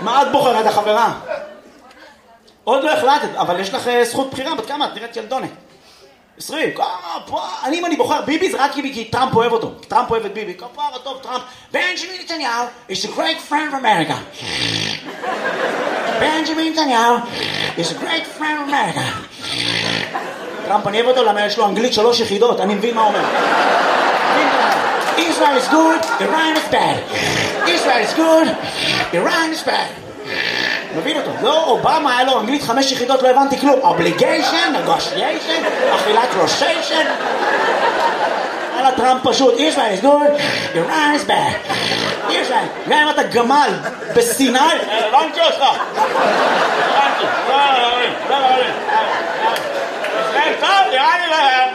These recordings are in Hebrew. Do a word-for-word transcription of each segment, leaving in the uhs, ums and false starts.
מה את בוחרת, החברה? עוד לא החלטת, אבל יש לך זכות בחירה, בת כמה? את נראית ילדונת. עשרים, אני אם אני בוחר ביבי זה רק כי טראמפ אוהב אותו. טראמפ אוהב את ביבי. כפרה טוב, טראמפ. בנג'מין נתניהו is a great friend of America. בנג'מין נתניהו is a great friend of America. טראמפ אני אוהב אותו למה יש לו אנגלית שלוש יחידות, אני מבין מה אומר. Israel is good, Iran is bad. Israel is good, Iran is bad. מבין אותו. לא, אובמה היה לו אנגלית חמש יחידות, לא הבנתי כלום. Obligation, negotiation, אכילת ראשיישן. על הטראמפ פשוט. Israel is good, Iran is bad. Israel, גם אם אתה גמל בסיני, הבנתי אותך. הבנתי. לא, לא, לא, לא, לא. ישראל טוב, נראה לי להם.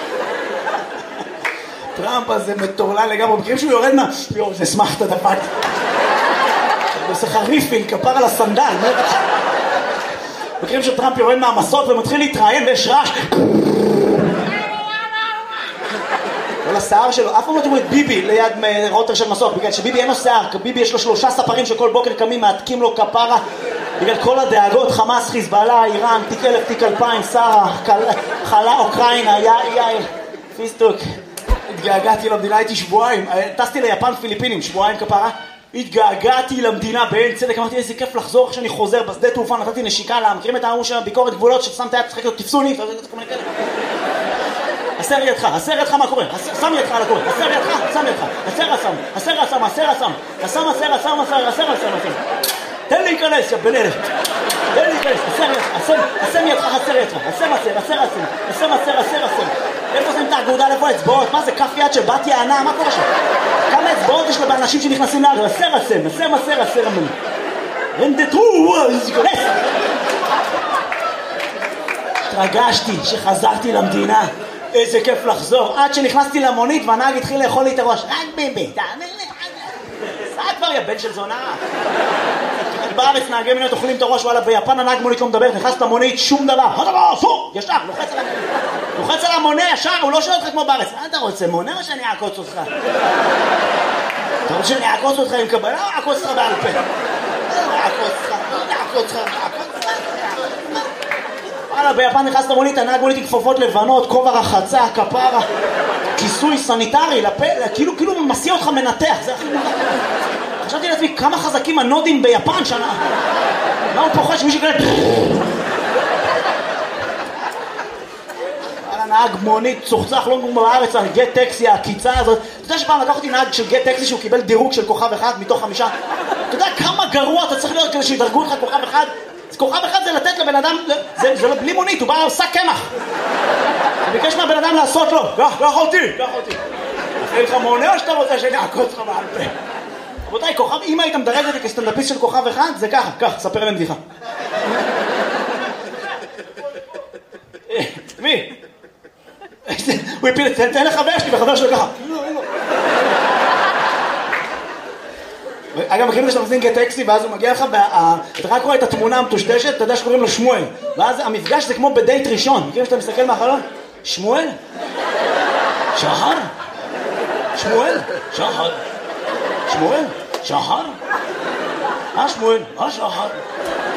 טראמפ הזה מטורלל לגמרי. מכירים שהוא יורד מה? יו, זה שמחת דפק. עושה חריפין, כפר על הסנדל. מכירים שטראמפ יורד מהמסות ומתחיל להתראיין ויש רעש. כל השיער שלו, אף פעם לא תראו את ביבי ליד רוטר של מסוק, בגלל שביבי אין לו שיער, ביבי יש לו שלושה ספרים שכל בוקר קמים, מעתקים לו כפרה, בגלל כל הדאגות, חמאס, חיזבאללה, איראן, תיק אלף, תיק אלפיים, שרה, חלה, אוקראינה, יאיר, פיסטוק. התגעגעתי למדינה, הייתי שבועיים, טסתי ליפן פיליפינים, שבועיים כפרה, התגעגעתי למדינה בעין צדק, אמרתי איזה כיף לחזור כשאני חוזר בשדה תעופה, נתתי נשיקה לה, מכירים את ההוא של ביקורת גבולות ששמת יד, צחק לו, תפסו לי, הסר ידך, הסר ידך מה קורה, שם ידך על הקורא, הסר ידך, שם ידך, הסר הסם, הסר הסם, הסר הסם, הסם הסר הסם, הסר הסר הסם, תן לי להיכנס, יא בן אלף, תן לי להיכנס, הסר ידך, הסם ידך, הסר ידך, הסם הסר, הסר הסם, הסם הסר, הסר הסם, איפה שמים את הגעודה לפה אצבעות, מה זה כף יד של בת יענה, מה קורה שם? כמה אצבעות יש לה באנשים שנכנסים לאגר, הסר הסם, הסם הסר, הסר הסם, רנדטרו, להיכנס. התרגשתי שחזרתי למדינה. איזה כיף לחזור, עד שנכנסתי למונית והנהג התחיל לאכול לי את הראש. רק ביבי, תאמר לי, סע כבר יא בן של זונה. בארץ נהגי מוניות אוכלים את הראש, וואלה ביפן הנהג מונית לא מדבר, נכנס למונית, שום דבר, עוד דבר, פו, ישר, לוחץ על המונה. לוחץ על המונה ישר, הוא לא שואל אותך כמו בארץ. מה אתה רוצה, מונה או שאני אעקוץ אותך? אתה רוצה שאני אעקוץ אותך עם קבלה או אעקוץ אותך בעל פה? אעקוץ אותך, אעקוץ אותך, אעקוץ אותך. וואלה, ביפן נכנס למונית, הנהג מונית עם כפפות לבנות, כובע רחצה, כפרה, כיסוי סניטרי, לפה, כאילו, כאילו מסיע אותך מנתח, זה הכי מונח. חשבתי לעצמי, כמה חזקים הנודים ביפן שנה. מה הוא פוחד שמישהו כאלה... וואלה, נהג מונית, צוחצח, לא כמו בארץ, על גט טקסי, הקיצה הזאת. אתה יודע שפעם לקח אותי נהג של גט טקסי שהוא קיבל דירוג של כוכב אחד מתוך חמישה? אתה יודע כמה גרוע אתה צריך להיות כדי שידרגו לך כוכב אחד? כוכב אחד זה לתת לבן אדם, זה, זה לא בלי מונית, הוא בא עושה קמח. הוא ביקש מהבן אדם לעשות לו, קח, קח אותי, קח אותי. אחרי לך מונה או שאתה רוצה שאני אעקוץ לך בעל פה? רבותיי, כוכב, אם היית מדרג אותי כסטנדאפיסט של כוכב אחד, זה ככה, קח, ספר להם בדיחה. מי? הוא הפיל, תן לחבר שלי, וחבר שלו ככה. אגב, מכירים שאתה מזין גט טקסי, ואז הוא מגיע לך, אתה רק רואה את התמונה המטושטשת, אתה יודע שקוראים לו שמואל, ואז המפגש זה כמו בדייט ראשון. מכירים שאתה מסתכל מהחלון? שמואל? שחר? שמואל? שחר? שמואל? שחר? אה שמואל? אה שחר?